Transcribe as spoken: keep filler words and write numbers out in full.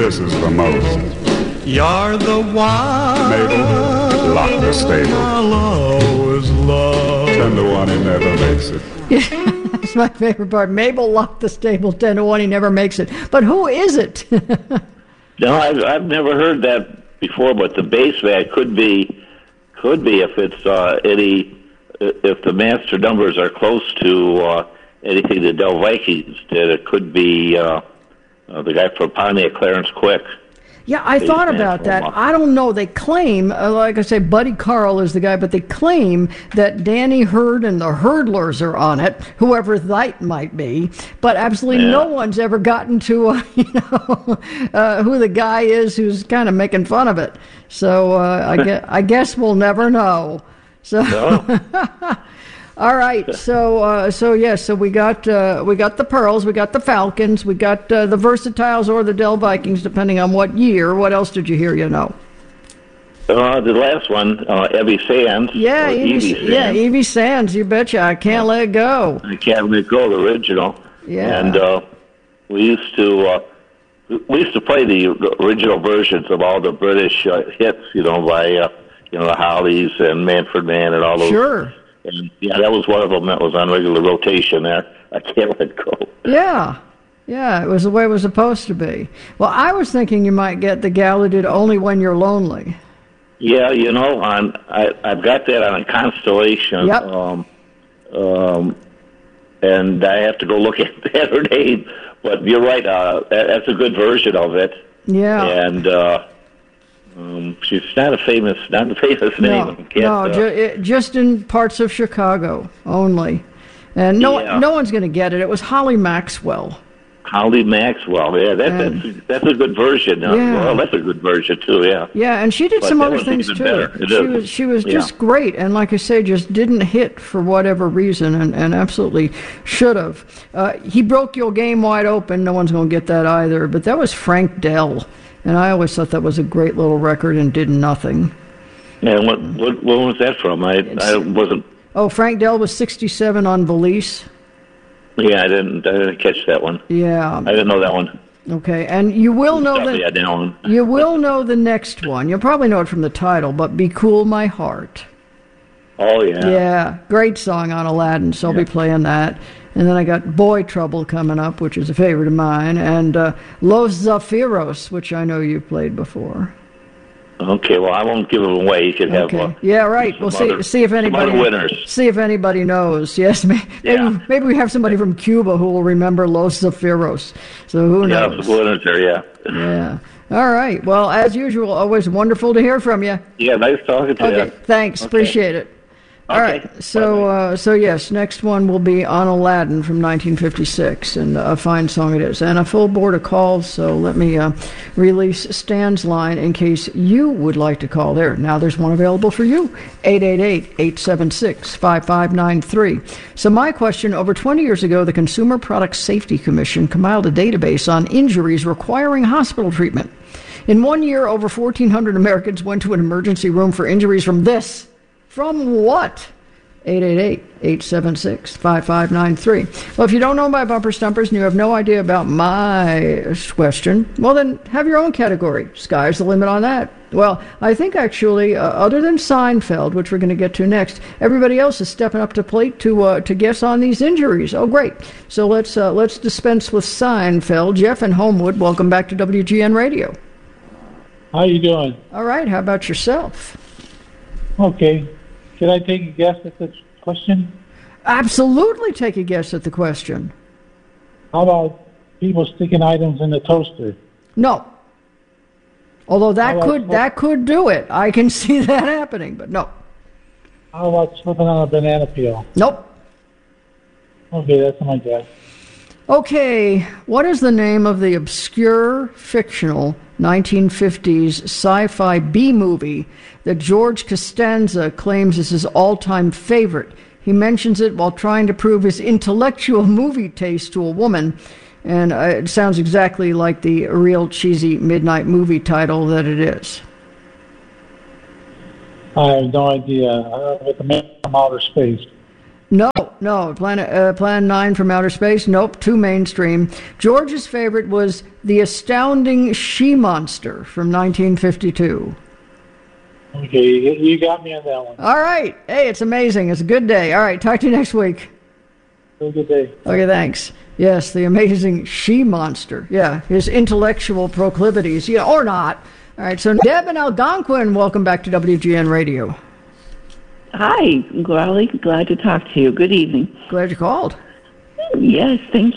this is the most. You're the one. Mabel, lock the stable. I'll always love. Ten to one, he never makes it. That's my favorite part. Mabel locked the stable. Ten to one, he never makes it. But who is it? No, I've, I've never heard that before. But the bass man could be, could be if it's uh, any, if the master numbers are close to uh, anything the Del Vikings did. It could be uh, uh, the guy from Pontiac, Clarence Quick. Yeah, I thought about that. I don't know. They claim, uh, like I say, Buddy Carl is the guy, but they claim that Danny Hurd and the Hurdlers are on it, whoever that might be. But absolutely yeah. no one's ever gotten to, uh, you know, uh, who the guy is who's kind of making fun of it. So uh, I, guess, I guess we'll never know. So. No. All right, so uh, so yes, so we got uh, we got the Pearls, we got the Falcons, we got uh, the Versatiles or the Del Vikings, depending on what year. What else did you hear? You know? Uh, the last one, uh, Evie Sands. Yeah, Evie, Evie Sands. Yeah, Evie Sands. You betcha. I can't let it go. I can't let go. The original. Yeah. And uh, we used to uh, we used to play the original versions of all the British uh, hits, you know, by uh, you know the Hollies and Manfred Mann and all those. Sure. And, yeah, that was one of them that was on regular rotation there. I can't let go. Yeah. Yeah, it was the way it was supposed to be. Well, I was thinking you might get the gal who did Only When You're Lonely. Yeah, you know, on I, I've got that on a Constellation. Yep. Um, um, and I have to go look at, at her name. But you're right, uh, that, that's a good version of it. Yeah. And... Uh, Um, she's not a famous, not a famous name. No, no uh, ju- it, just in parts of Chicago only, and no, yeah. no one's going to get it. It was Holly Maxwell. Holly Maxwell, yeah, that, and, that's that's a good version. Uh, yeah. Well, that's a good version too, yeah. Yeah, and she did but some other things too. She is. was she was just yeah. great, and like I say, just didn't hit for whatever reason, and, and absolutely should have. Uh, he broke your game wide open. No one's going to get that either. But that was Frank Dell. And I always thought that was a great little record and did nothing. Yeah, what what, what was that from? I I wasn't. Oh, Frank Dell was sixty-seven on Valise. Yeah, I didn't I didn't catch that one. Yeah, I didn't know that one. Okay, and you will know that. the Yeah, I didn't know one. You will know the next one. You'll probably know it from the title, but "Be Cool, My Heart." Oh yeah. Yeah, great song on Aladdin. So I'll yeah. be playing that. And then I got Boy Trouble coming up, which is a favorite of mine, and uh, Los Zafiros, which I know you've played before. Okay, well, I won't give them away. You can have. Okay. Uh, yeah, right. We'll see. Other, see if anybody winners. See if anybody knows. Yes, maybe, yeah. maybe we have somebody from Cuba who will remember Los Zafiros. So who yeah, knows? Yeah, winners there. Yeah. Yeah. All right. Well, as usual, always wonderful to hear from you. Yeah, nice talking to okay, you. Okay. Thanks. Okay. Appreciate it. All okay. right, so uh, so yes, next one will be on Aladdin from nineteen fifty-six, and a fine song it is. And a full board of calls, so let me uh, release Stan's line in case you would like to call there. Now there's one available for you, eight eight eight, eight seven six, five five nine three. So my question, over twenty years ago, the Consumer Product Safety Commission compiled a database on injuries requiring hospital treatment. In one year, over fourteen hundred Americans went to an emergency room for injuries from this. From what? eight eight eight, eight seven six, five five nine three. Well, if you don't know my bumper stumpers and you have no idea about my question, well, then have your own category. Sky's the limit on that. Well, I think actually, uh, other than Seinfeld, which we're going to get to next, everybody else is stepping up to plate to uh, to guess on these injuries. Oh, great. So let's uh, let's dispense with Seinfeld. Jeff in Homewood, welcome back to W G N Radio. How you doing? All right. How about yourself? Okay. Should I take a guess at this question? Absolutely take a guess at the question. How about people sticking items in the toaster? No. Although that about could smoke? that could do it. I can see that happening, but no. How about slipping on a banana peel? Nope. Okay, that's my guess. Okay, what is the name of the obscure, fictional nineteen fifties sci-fi B-movie that George Costanza claims is his all-time favorite? He mentions it while trying to prove his intellectual movie taste to a woman, and uh, it sounds exactly like the real cheesy midnight movie title that it is. I have no idea. Uh, with the man from outer space. No, no. Planet uh, Plan nine from Outer Space? Nope, too mainstream. George's favorite was The Astounding She-Monster from nineteen fifty-two. Okay, you, you got me on that one. All right. Hey, it's amazing. It's a good day. All right, talk to you next week. Have a good day. Okay, thanks. Yes, the amazing she-monster. Yeah, his intellectual proclivities, yeah, or not. All right, so Deb and Algonquin, welcome back to W G N Radio. Hi, Growly. Glad to talk to you. Good evening. Glad you called. Yes, thank you.